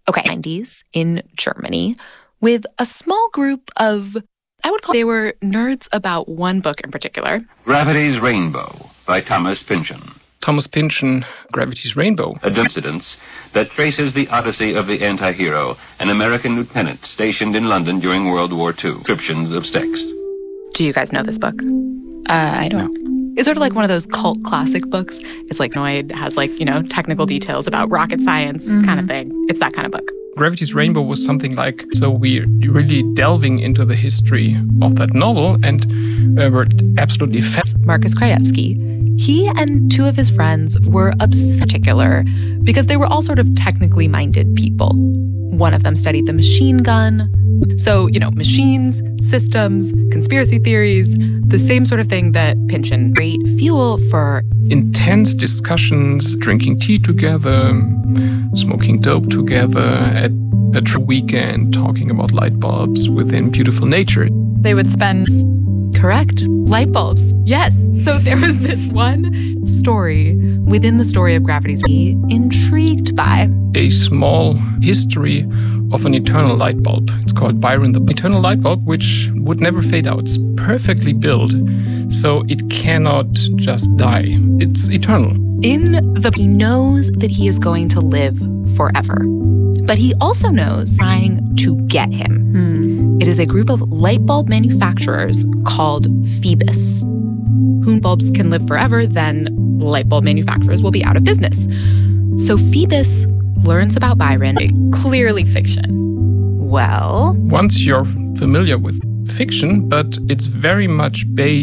Okay, 90s in Germany with a small group of, they were nerds about one book in particular. Gravity's Rainbow by Thomas Pynchon. Thomas Pynchon, Gravity's Rainbow. A incident that traces the odyssey of the anti-hero, an American lieutenant stationed in London during World War II. Descriptions of sex. Do you guys know this book? I don't. It's sort of like one of those cult classic books. It's like Noid has technical details about rocket science kind of thing. It's that kind of book. Gravity's Rainbow was something like, so we're really delving into the history of that novel, and we're absolutely Marcus Krajewski. He and two of his friends were particular because they were all sort of technically minded people. One of them studied the machine gun. So, machines, systems, conspiracy theories, the same sort of thing that Pynchon. Great fuel for intense discussions, drinking tea together, smoking dope together at a weekend, talking about light bulbs within beautiful nature. They would spend... Correct. Light bulbs. Yes. So there was this one story within the story of Gravity's intrigued by. A small history of an eternal light bulb. It's called Byron the Eternal Light Bulb, which would never fade out. It's perfectly built, so it cannot just die. It's eternal. He knows that he is going to live forever. But he also knows trying to get him. It is a group of light bulb manufacturers called Phoebus. Whom bulbs can live forever, then light bulb manufacturers will be out of business. So Phoebus learns about Byron. Clearly fiction. Well, once you're familiar with fiction, but it's very much based